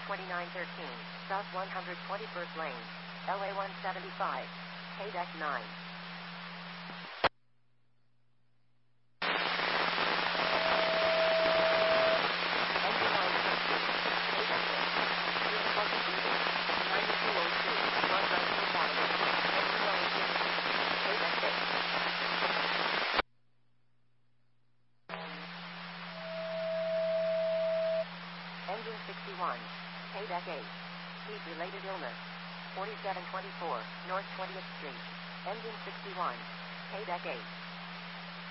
2913, South 121st Lane, LA 175, Paydeck 9. Engine 61, Paydeck 8, heat-related illness, 4724, North 20th Street, Engine 61, Paydeck 8.